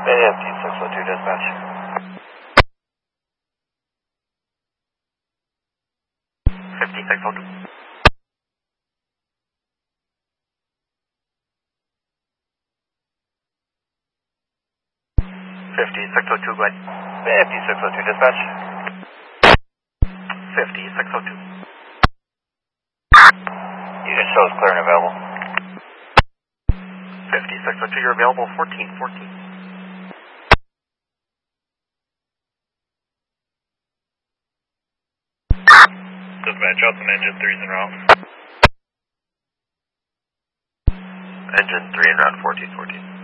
AFT 602 dispatch. 5602. 5602, go ahead. AFT 602 dispatch. 5602. Unit shows clear and available. 5602, you're available 1414. Dispatch, Johnson, engine 3's en route. Engine 3 en route, 1414.